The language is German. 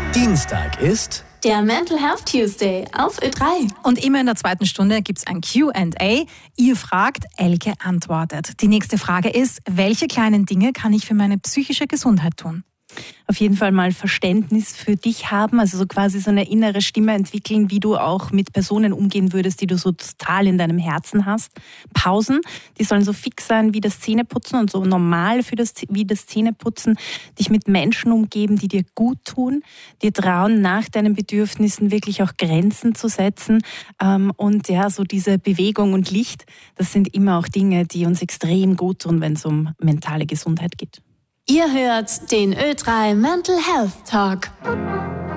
Dienstag ist der Mental Health Tuesday auf Ö3. Und immer in der zweiten Stunde gibt es ein Q&A. Ihr fragt, Elke antwortet. Die nächste Frage ist, welche kleinen Dinge kann ich für meine psychische Gesundheit tun? Auf jeden Fall mal Verständnis für dich haben, also so quasi so eine innere Stimme entwickeln, wie du auch mit Personen umgehen würdest, die du so total in deinem Herzen hast. Pausen, die sollen so fix sein wie das Zähneputzen und so normal wie das Zähneputzen. Dich mit Menschen umgeben, die dir gut tun, dir trauen, nach deinen Bedürfnissen wirklich auch Grenzen zu setzen. Und ja, so diese Bewegung und Licht, das sind immer auch Dinge, die uns extrem gut tun, wenn es um mentale Gesundheit geht. Ihr hört den Ö3 Mental Health Talk.